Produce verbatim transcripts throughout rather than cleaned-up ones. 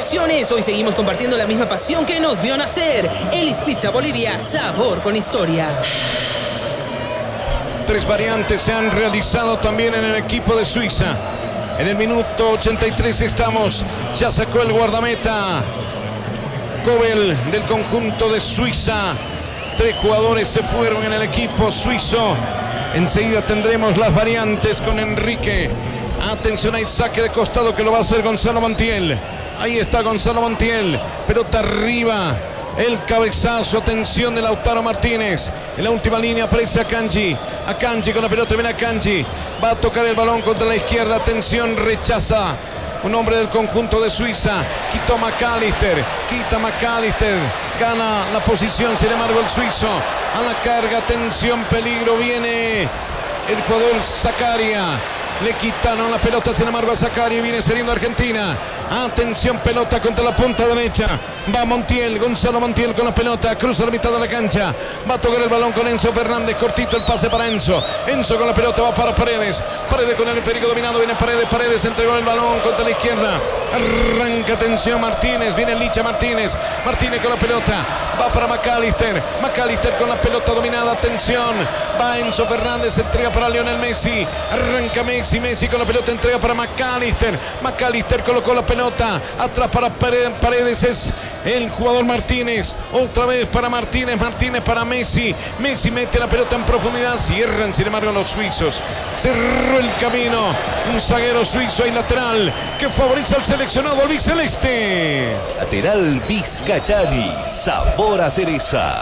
generaciones, hoy seguimos compartiendo la misma pasión que nos vio nacer. Elis Pizza Bolivia, sabor con historia. Tres variantes se han realizado también en el equipo de Suiza. En el minuto ochenta y tres estamos. Ya sacó el guardameta Kobel del conjunto de Suiza. Tres jugadores se fueron en el equipo suizo. Enseguida tendremos las variantes con Enrique. Atención, hay saque de costado que lo va a hacer Gonzalo Montiel. Ahí está Gonzalo Montiel. Pelota arriba. El cabezazo, atención de Lautaro Martínez. En la última línea aparece Akanji. Akanji con la pelota, viene Akanji. Va a tocar el balón contra la izquierda. Atención, rechaza. Un hombre del conjunto de Suiza. Quitó McAllister. Quita McAllister. Gana la posición, sin embargo, el suizo. A la carga, atención, peligro. Viene el jugador Zakaria. Le quitaron la pelota, sin embargo, a Zakaria. Viene saliendo Argentina. Atención, pelota contra la punta derecha. Va Montiel, Gonzalo Montiel con la pelota. Cruza la mitad de la cancha. Va a tocar el balón con Enzo Fernández. Cortito el pase para Enzo. Enzo con la pelota va para Paredes. Paredes con el esférico dominado. Viene Paredes. Paredes entregó el balón contra la izquierda. Arranca, atención, Martínez. Viene Licha Martínez. Martínez con la pelota. Va para McAllister. McAllister con la pelota dominada. Atención. Va Enzo Fernández. Entrega para Lionel Messi. Arranca Messi. Messi con la pelota. Entrega para McAllister. McAllister colocó la pelota. Atrás para Paredes. Es el jugador Martínez. Otra vez para Martínez. Martínez para Messi. Messi mete la pelota en profundidad. Cierran, sin embargo, los suizos. Cerró el camino. Un zaguero suizo y lateral que favoriza al seleccionado albiceleste. Lateral Vizcachani. Sabor a cereza.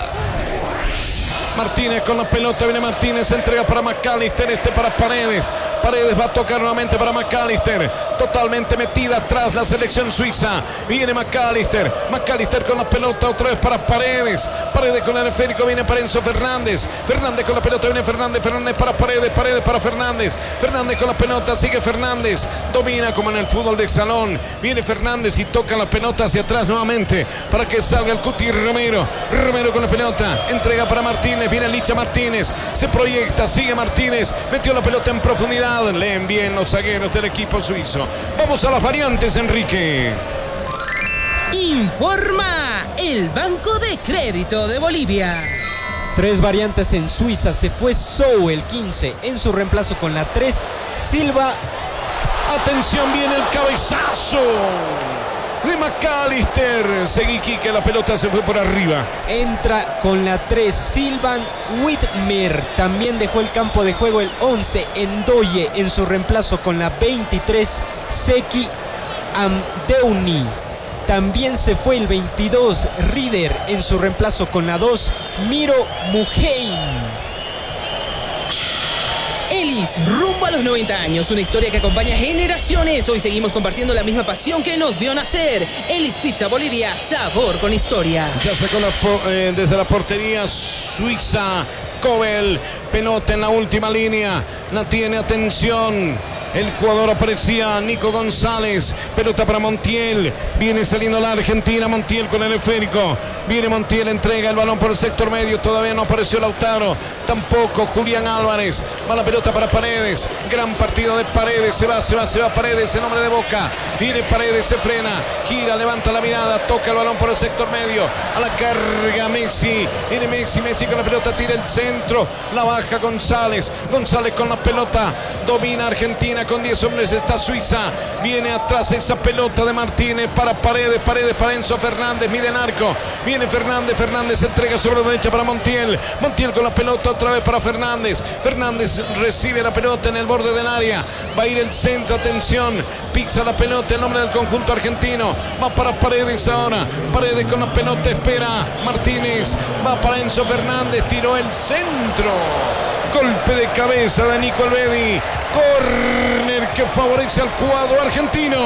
Martínez con la pelota, viene Martínez, entrega para McAllister, este para Paredes. Paredes va a tocar nuevamente para McAllister. Totalmente metida atrás la selección suiza. Viene McAllister. McAllister con la pelota otra vez para Paredes. Paredes con el esférico, viene para Enzo Fernández. Fernández con la pelota, viene Fernández. Fernández para Paredes. Paredes para Fernández. Fernández con la pelota, sigue Fernández. Domina como en el fútbol de salón. Viene Fernández y toca la pelota hacia atrás nuevamente para que salga el Cuti Romero. Romero con la pelota. Entrega para Martínez. Viene Licha Martínez. Se proyecta, sigue Martínez. Metió la pelota en profundidad. Leen bien los zagueros del equipo suizo. Vamos a las variantes, Enrique. Informa el Banco de Crédito de Bolivia. Tres variantes en Suiza. Se fue Sou, el quince. En su reemplazo con la tres, Silva. Atención, viene el cabezazo de McAllister. Seguí, Quique, la pelota se fue por arriba. Entra con la tres, Silvan Whitmer. También dejó el campo de juego el once, Endoye. En su reemplazo con la veintitrés, Seki Amdeuni. También se fue el veintidós, Rieder. En su reemplazo con la dos, Miro Muheim. Elis, rumbo a los noventa años, una historia que acompaña generaciones. Hoy seguimos compartiendo la misma pasión que nos vio nacer. Elis Pizza Bolivia, sabor con historia. Ya sacó la, eh, desde la portería suiza Kobel. Pelota en la última línea. La tiene, atención. El jugador aparecía, Nico González. Pelota para Montiel. Viene saliendo la Argentina. Montiel con el esférico. Viene Montiel, entrega el balón por el sector medio. Todavía no apareció Lautaro. Tampoco Julián Álvarez. Va la pelota para Paredes. Gran partido de Paredes. Se va, se va, se va Paredes. En nombre de Boca. Viene Paredes, se frena. Gira, levanta la mirada. Toca el balón por el sector medio. A la carga Messi. Viene Messi. Messi con la pelota. Tira el centro. La baja González. González con la pelota. Domina Argentina. Con diez hombres está Suiza. Viene atrás esa pelota de Martínez para Paredes. Paredes para Enzo Fernández. Mide el arco. Viene Fernández. Fernández entrega sobre la derecha para Montiel. Montiel con la pelota otra vez para Fernández. Fernández recibe la pelota en el borde del área. Va a ir el centro. Atención. Pisa la pelota el hombre del conjunto argentino. Va para Paredes ahora. Paredes con la pelota. Espera Martínez. Va para Enzo Fernández. Tiró el centro. Golpe de cabeza de Nico Alvedi. Corner que favorece al cuadro argentino.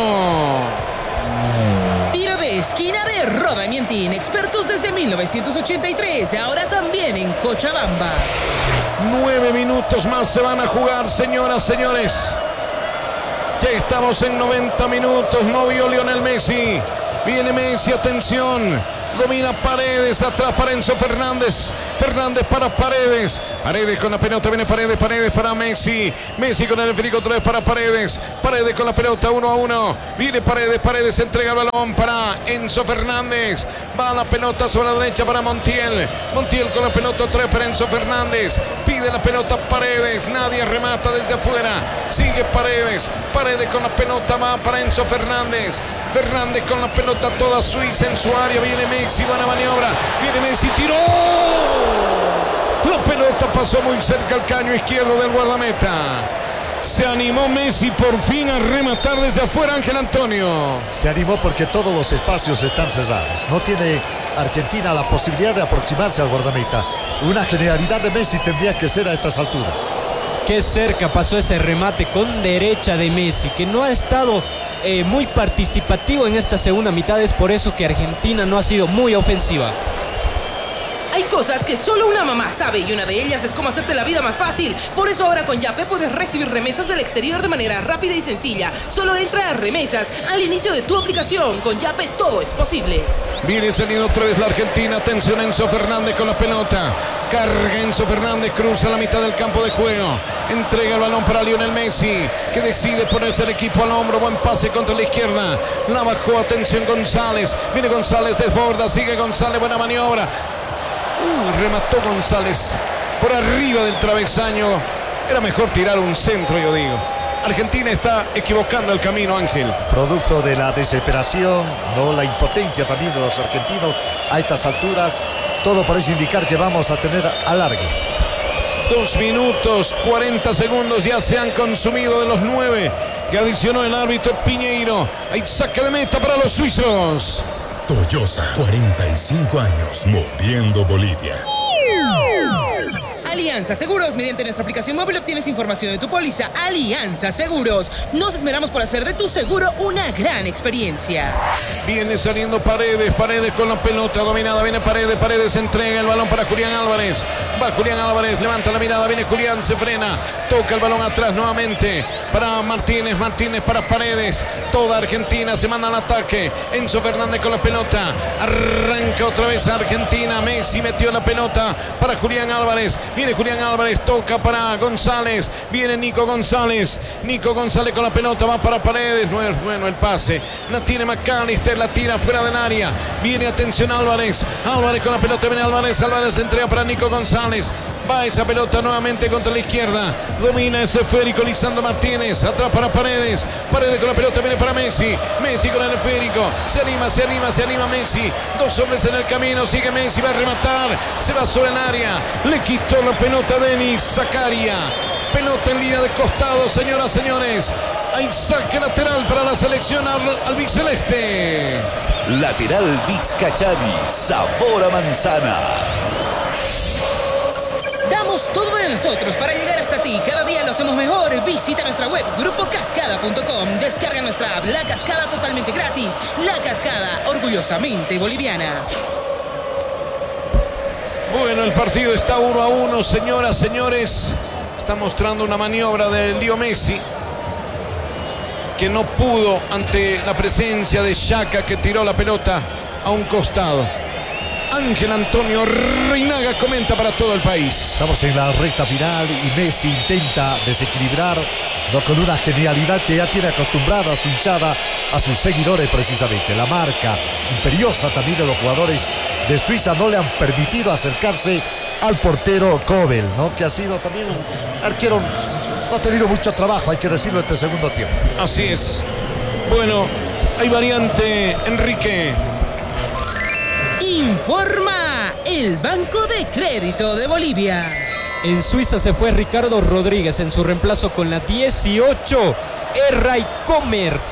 Tiro de esquina de Roda Mientín. Expertos desde mil novecientos ochenta y tres. Ahora también en Cochabamba. Nueve minutos más se van a jugar, señoras, señores. Ya estamos en noventa minutos. No vio Lionel Messi. Viene Messi, atención. Domina Paredes, atrás para Enzo Fernández. Fernández para Paredes. Paredes con la pelota, viene Paredes, Paredes para Messi. Messi con el esférico otra vez para Paredes. Paredes con la pelota, uno a uno. Viene Paredes, Paredes entrega el balón para Enzo Fernández. Va la pelota sobre la derecha para Montiel. Montiel con la pelota otra vez para Enzo Fernández. Pide la pelota Paredes. Nadie remata desde afuera. Sigue Paredes. Paredes con la pelota va para Enzo Fernández. Fernández con la pelota toda Suiza en su área. Viene Messi, buena maniobra. Viene Messi, tiró. La pelota pasó muy cerca al caño izquierdo del guardameta. Se animó Messi por fin a rematar desde afuera, Ángel Antonio. Se animó porque todos los espacios están cerrados. No tiene Argentina la posibilidad de aproximarse al guardameta. Una genialidad de Messi tendría que ser a estas alturas. Qué cerca pasó ese remate con derecha de Messi, que no ha estado eh, muy participativo en esta segunda mitad. Es por eso que Argentina no ha sido muy ofensiva. Hay cosas que solo una mamá sabe y una de ellas es cómo hacerte la vida más fácil. Por eso ahora con Yape puedes recibir remesas del exterior de manera rápida y sencilla. Solo entra a remesas al inicio de tu aplicación. Con Yape todo es posible. Viene saliendo otra vez la Argentina. Atención, Enzo Fernández con la pelota. Carga Enzo Fernández, cruza la mitad del campo de juego. Entrega el balón para Lionel Messi, que decide ponerse el equipo al hombro. Buen pase contra la izquierda. La bajó, atención González. Viene González, desborda, sigue González, buena maniobra. Uh, remató González por arriba del travesaño. Era mejor tirar un centro, yo digo. Argentina está equivocando el camino, Ángel. Producto de la desesperación, no la impotencia también de los argentinos a estas alturas. Todo parece indicar que vamos a tener alargue. Dos minutos, cuarenta segundos ya se han consumido de los nueve que adicionó el árbitro Piñeiro. Hay saque de meta para los suizos. Toyosa, cuarenta y cinco años, moviendo Bolivia. Alianza Seguros. Mediante nuestra aplicación móvil obtienes información de tu póliza. Alianza Seguros. Nos esmeramos por hacer de tu seguro una gran experiencia. Viene saliendo Paredes. Paredes con la pelota dominada. Viene Paredes. Paredes entrega el balón para Julián Álvarez. Va Julián Álvarez. Levanta la mirada. Viene Julián. Se frena. Toca el balón atrás nuevamente para Martínez. Martínez para Paredes. Toda Argentina se manda al ataque. Enzo Fernández con la pelota. Arranca otra vez Argentina. Messi metió la pelota para Julián Álvarez. Viene Julián Álvarez, toca para González. Viene Nico González. Nico González con la pelota, va para Paredes. No es bueno el pase. La tiene McAllister, la tira fuera del área. Viene, atención, Álvarez. Álvarez con la pelota, viene Álvarez. Álvarez entrega para Nico González. Va esa pelota nuevamente contra la izquierda. Domina ese esférico Lisandro Martínez. Atrás para Paredes. Paredes con la pelota, viene para Messi. Messi con el esférico. Se anima, se anima, se anima Messi. Dos hombres en el camino. Sigue Messi, va a rematar. Se va sobre el área. Le quitó la pelota a Denis Zakaria. Pelota en línea de costado, señoras, señores. Hay saque lateral para la selección albiceleste. Lateral Vizcachani, sabor a manzana. Damos todo de nosotros para llegar hasta ti. Cada día lo hacemos mejor. Visita nuestra web grupo cascada punto com. Descarga nuestra app La Cascada totalmente gratis. La Cascada, orgullosamente boliviana. Bueno, el partido está uno a uno, señoras, señores. Está mostrando una maniobra de Leo Messi, que no pudo ante la presencia de Xhaka, que tiró la pelota a un costado. Ángel Antonio Reinaga comenta para todo el país. Estamos en la recta final y Messi intenta desequilibrar, no, con una genialidad que ya tiene acostumbrada a su hinchada, a sus seguidores precisamente. La marca imperiosa también de los jugadores de Suiza no le han permitido acercarse al portero Kobel, ¿no? Que ha sido también un arquero, no ha tenido mucho trabajo, hay que decirlo, este segundo tiempo. Así es. Bueno, hay variante, Enrique. Informa el Banco de Crédito de Bolivia. En Suiza se fue Ricardo Rodríguez, en su reemplazo con la dieciocho, Erray Comert.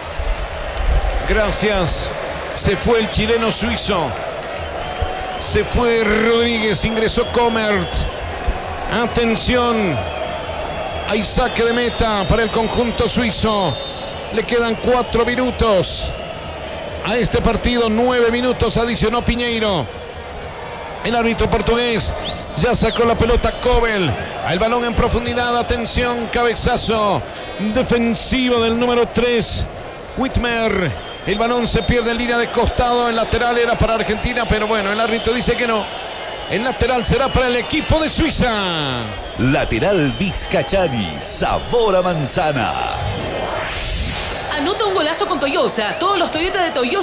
Gracias. Se fue el chileno suizo. Se fue Rodríguez, ingresó Comert. Atención. Hay saque de meta para el conjunto suizo. Le quedan cuatro minutos a este partido. Nueve minutos adicionó Piñeiro. El árbitro portugués ya sacó la pelota Kobel. El balón en profundidad. Atención, cabezazo defensivo del número tres. Whitmer. El balón se pierde en línea de costado. El lateral era para Argentina, pero bueno, el árbitro dice que no. El lateral será para el equipo de Suiza. Lateral Vizcachani, sabor a manzana. Anota un golazo con Toyosa. Todos los Toyota de Toyosa